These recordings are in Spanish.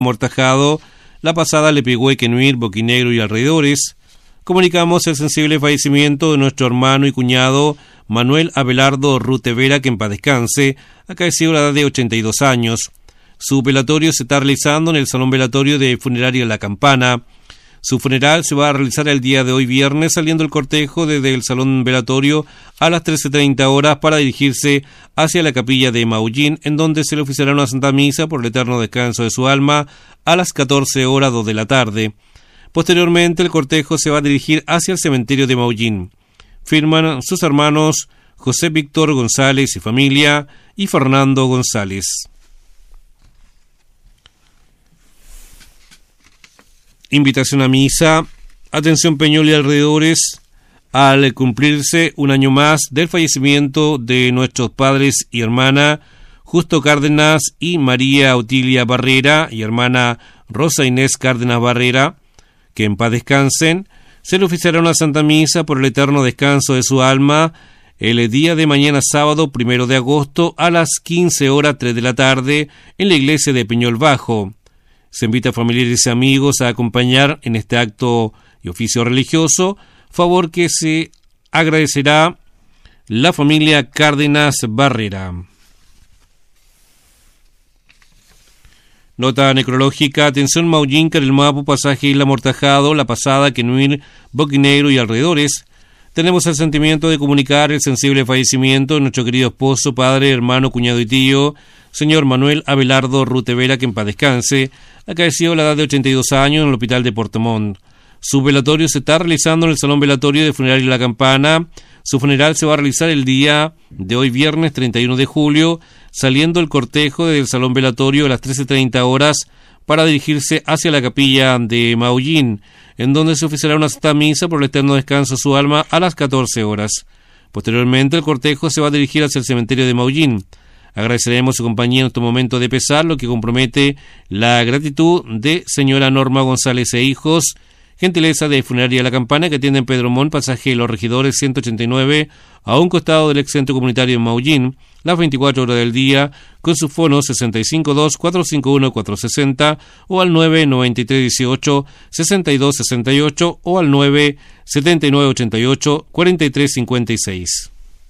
Amortajado, La Pasada, Lepehueque, Nuir, Boquinegro y alrededores. Comunicamos el sensible fallecimiento de nuestro hermano y cuñado Manuel Abelardo Rutevera, que en paz descanse, acaeció a la edad de 82 años. Su velatorio se está realizando en el Salón Velatorio de Funeraria La Campana. Su funeral se va a realizar el día de hoy viernes, saliendo el cortejo desde el Salón Velatorio a las 13:30 horas para dirigirse hacia la capilla de Maullín, en donde se le oficiará una santa misa por el eterno descanso de su alma a las 14 horas 2 de la tarde. Posteriormente, el cortejo se va a dirigir hacia el cementerio de Maullín. Firman sus hermanos José Víctor González y familia y Fernando González. Invitación a misa. Atención Peñol y alrededores, al cumplirse un año más del fallecimiento de nuestros padres y hermana Justo Cárdenas y María Otilia Barrera y hermana Rosa Inés Cárdenas Barrera, que en paz descansen, se le oficiará una santa misa por el eterno descanso de su alma el día de mañana sábado 1 de agosto a las 15 horas 3 de la tarde en la iglesia de Peñol Bajo. Se invita a familiares y amigos a acompañar en este acto y oficio religioso, favor que se agradecerá la familia Cárdenas Barrera. Nota necrológica. Atención Maullín, Carelmapu, pasaje Isla Amortajado, La Pasada, Quenuir, Boquinegro y alrededores. Tenemos el sentimiento de comunicar el sensible fallecimiento de nuestro querido esposo, padre, hermano, cuñado y tío, señor Manuel Abelardo Rutevera, que en paz descanse, acaeció a la edad de 82 años en el hospital de Puerto Montt. Su velatorio se está realizando en el Salón Velatorio de Funeraria La Campana. Su funeral se va a realizar el día de hoy viernes 31 de julio, saliendo el cortejo del Salón Velatorio a las 13:30 horas para dirigirse hacia la capilla de Maullín, en donde se oficiará una santa misa por el eterno descanso de su alma a las 14 horas. Posteriormente, el cortejo se va a dirigir hacia el cementerio de Maullín. Agradeceremos su compañía en este momento de pesar, lo que compromete la gratitud de señora Norma González e hijos, gentileza de Funeraria La Campana, que atiende en Pedro Montt, pasaje Los Regidores 189, a un costado del ex centro comunitario en Maullín, las 24 horas del día, con su fono 652-451-460 o al 99318-6268 o al 97988-4356.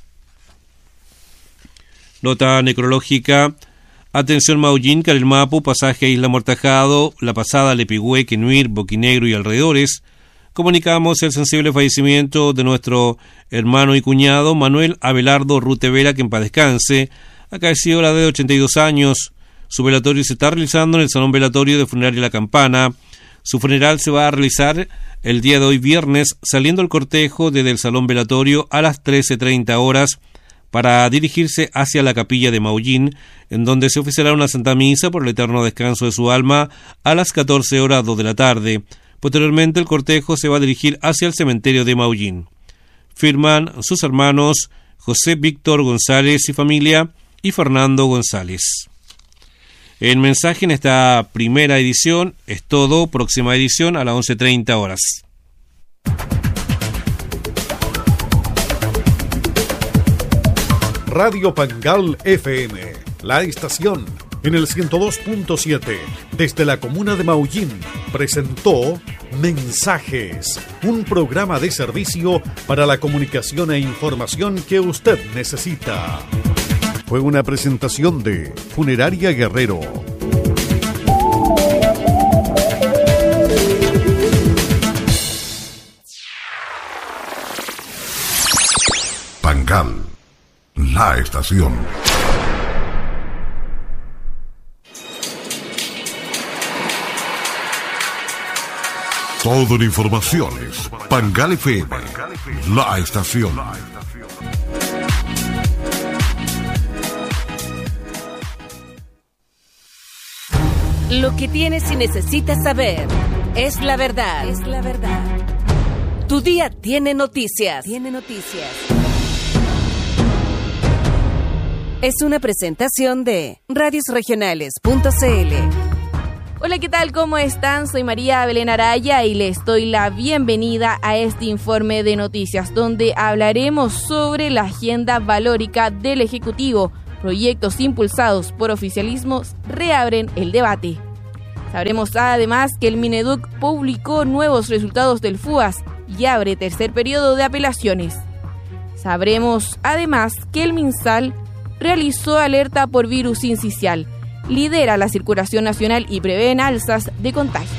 Nota necrológica. Atención Maullín, Carelmapu, pasaje Isla Amortajado, La Pasada, Lepehueque, Nuir, Boquinegro y alrededores. Comunicamos el sensible fallecimiento de nuestro hermano y cuñado Manuel Abelardo Rutevera, que en paz descanse, acaeció a la edad de 82 años. Su velatorio se está realizando en el Salón Velatorio de Funeraria La Campana. Su funeral se va a realizar el día de hoy viernes, saliendo el cortejo desde el Salón Velatorio a las 13:30 horas para dirigirse hacia la capilla de Maullín, en donde se oficiará una santa misa por el eterno descanso de su alma a las 14 horas 2 de la tarde. Posteriormente, el cortejo se va a dirigir hacia el cementerio de Maullín. Firman sus hermanos José Víctor González y familia y Fernando González. El mensaje en esta primera edición es todo. Próxima edición a las 11:30 horas. Radio Pangal FM, la estación en el 102.7 desde la comuna de Maullín presentó Mensajes, un programa de servicio para la comunicación e información que usted necesita. Fue una presentación de Funeraria Guerrero. Pangal, la estación. Toda la información es Pangal FM, la estación. Lo que tienes y necesitas saber es la verdad. Es la verdad. Tu día tiene noticias. Es una presentación de radiosregionales.cl. Hola, ¿qué tal? ¿Cómo están? Soy María Belén Araya y les doy la bienvenida a este informe de noticias, donde hablaremos sobre la agenda valórica del Ejecutivo. Proyectos impulsados por oficialismos reabren el debate. Sabremos además que el Mineduc publicó nuevos resultados del FUAS y abre tercer periodo de apelaciones. Sabremos además que el MinSal realizó alerta por virus sincicial, lidera la circulación nacional y prevén alzas de contagios.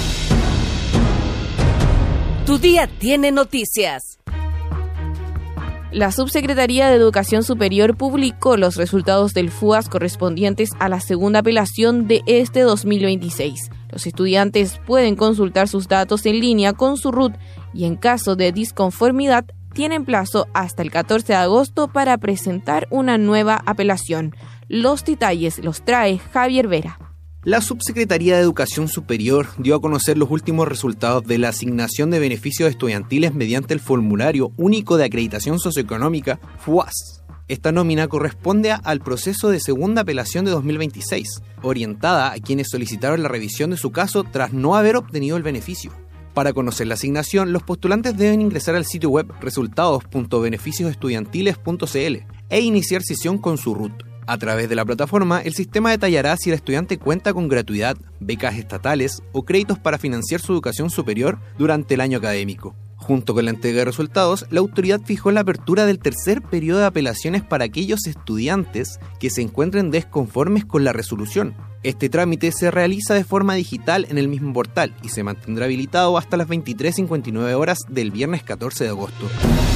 Tu día tiene noticias. La Subsecretaría de Educación Superior publicó los resultados del FUAS correspondientes a la segunda apelación de este 2026. Los estudiantes pueden consultar sus datos en línea con su RUT y en caso de disconformidad tienen plazo hasta el 14 de agosto para presentar una nueva apelación. Los detalles los trae Javier Vera. La Subsecretaría de Educación Superior dio a conocer los últimos resultados de la asignación de beneficios estudiantiles mediante el Formulario Único de Acreditación Socioeconómica, FUAS. Esta nómina corresponde al proceso de segunda apelación de 2026, orientada a quienes solicitaron la revisión de su caso tras no haber obtenido el beneficio. Para conocer la asignación, los postulantes deben ingresar al sitio web resultados.beneficiosestudiantiles.cl e iniciar sesión con su RUT. A través de la plataforma, el sistema detallará si el estudiante cuenta con gratuidad, becas estatales o créditos para financiar su educación superior durante el año académico. Junto con la entrega de resultados, la autoridad fijó la apertura del tercer periodo de apelaciones para aquellos estudiantes que se encuentren desconformes con la resolución. Este trámite se realiza de forma digital en el mismo portal y se mantendrá habilitado hasta las 23:59 horas del viernes 14 de agosto.